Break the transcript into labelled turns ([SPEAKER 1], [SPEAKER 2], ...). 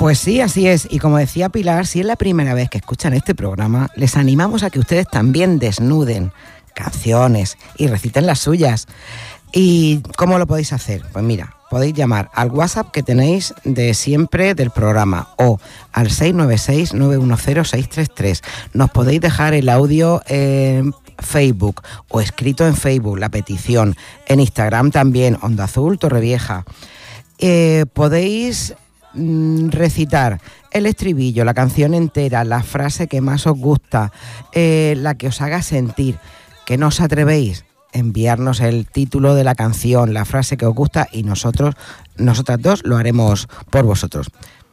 [SPEAKER 1] Pues sí, así es. Y como decía Pilar, si es la primera vez que escuchan este programa, les animamos a que ustedes también desnuden canciones y reciten las suyas. ¿Y cómo lo podéis hacer? Pues mira, podéis llamar al WhatsApp que tenéis de siempre del programa o al 696-910-633. Nos podéis dejar el audio en Facebook o escrito en Facebook, la petición. En Instagram también, Onda Azul Torrevieja. Podéis recitar el estribillo, la canción entera, la frase que más os gusta, la que os haga sentir. ¿Que no os atrevéis? Enviarnos el título de la canción, la frase que os gusta y nosotras dos lo haremos por vosotros.